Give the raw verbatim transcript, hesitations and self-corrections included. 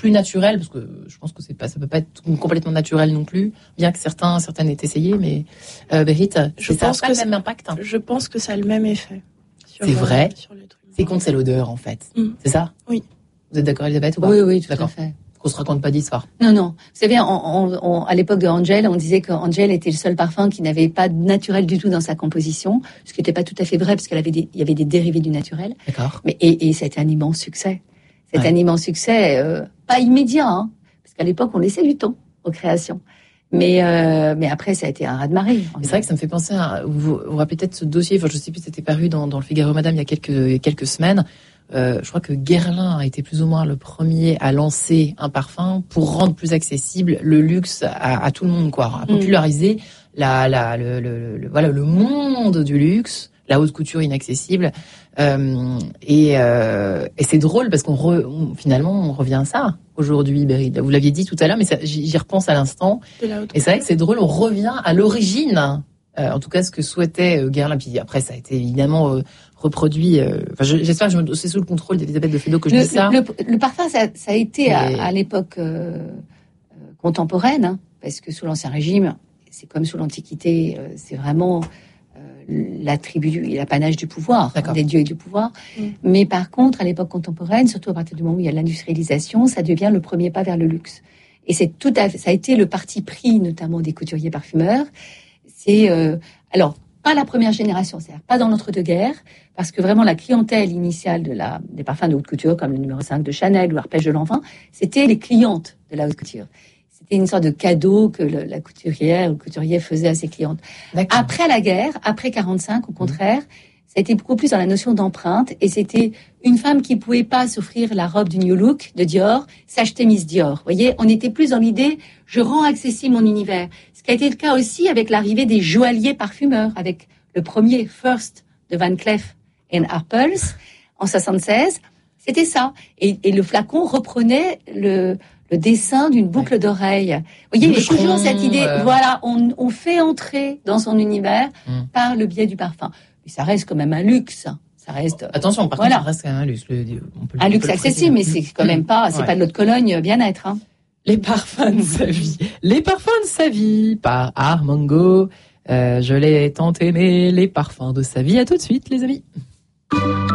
plus naturel, parce que je pense que c'est pas, ça peut pas être complètement naturel non plus, bien que certains, certaines aient essayé, mais euh, Berit, je ça pense a pas que le même impact. Hein. Je pense que ça a le même effet. C'est euh, vrai. C'est contre, c'est l'odeur en fait. Mm. C'est ça? Oui. Vous êtes d'accord, Elisabeth, ou pas? Oui, oui, tout d'accord. à fait. Qu'on se raconte pas d'histoire. Non, non. Vous savez, on, on, on, à l'époque de Angel, on disait qu'Angel était le seul parfum qui n'avait pas de naturel du tout dans sa composition, ce qui n'était pas tout à fait vrai, parce qu'il avait des, il y avait des dérivés du naturel. D'accord. Mais et, et c'était un immense succès. C'était ouais. un immense succès, euh, pas immédiat, hein, parce qu'à l'époque, on laissait du temps aux créations. Mais euh, mais après, ça a été un raz-de-marée. C'est vrai que ça me fait penser à vous vous rappelez peut-être ce dossier. Enfin, je sais plus, c'était paru dans, dans le Figaro Madame il y a quelques quelques semaines. Euh, je crois que Guerlain a été plus ou moins le premier à lancer un parfum pour rendre plus accessible le luxe à, à tout le monde, quoi, à populariser mmh. la, la, le, le, le, voilà, le monde du luxe, la haute couture inaccessible. Euh, et, euh, et c'est drôle parce qu'on, re, on finalement on revient à ça aujourd'hui. Berit. Vous l'aviez dit tout à l'heure, mais ça, j'y repense à l'instant. Et c'est vrai que c'est drôle, on revient à l'origine. Euh, en tout cas, ce que souhaitait euh, Guerlain. Puis après, ça a été évidemment euh, reproduit. Euh, enfin, je, j'espère que je me, c'est sous le contrôle d'Elisabeth de Fédot que je le, dis ça. Le, le parfum, ça, ça a été Et... à, à l'époque euh, contemporaine, hein, parce que sous l'Ancien Régime, c'est comme sous l'Antiquité, euh, c'est vraiment euh, l'attribut et l'apanage du pouvoir, hein, des dieux et du pouvoir. Mmh. Mais par contre, à l'époque contemporaine, surtout à partir du moment où il y a l'industrialisation, ça devient le premier pas vers le luxe. Et c'est tout à fait, ça a été le parti pris, notamment des couturiers parfumeurs. C'est euh, alors pas la première génération, c'est-à-dire pas dans l'entre-deux-guerres, parce que vraiment la clientèle initiale de la des parfums de haute couture, comme le numéro cinq de Chanel ou l'Arpège de Lanvin, c'était les clientes de la haute couture. C'était une sorte de cadeau que le, la couturière ou le couturier faisait à ses clientes. D'accord. Après la guerre, après quarante-cinq, au contraire, mmh. ça a été beaucoup plus dans la notion d'empreinte, et c'était une femme qui pouvait pas s'offrir la robe du New Look de Dior, s'acheter Miss Dior. Vous voyez, on était plus dans l'idée, je rends accessible mon univers. Ce qui a été le cas aussi avec l'arrivée des joailliers parfumeurs, avec le premier First de Van Cleef and Arpels en soixante-seize. C'était ça. Et, et le flacon reprenait le, le dessin d'une boucle ouais. d'oreille. Vous voyez, il y a toujours cette idée, euh... voilà, on, on fait entrer dans son univers mmh. par le biais du parfum. Mais ça reste quand même un luxe. Ça reste. Attention, par voilà. contre, ça reste quand même un luxe. Le, on peut, un on luxe peut accessible, mais c'est quand même pas, c'est ouais. pas de l'eau de Cologne bien-être, hein. Les parfums de sa vie. Les parfums de sa vie par Armango. Euh, je l'ai tant aimé, les parfums de sa vie. À tout de suite, les amis.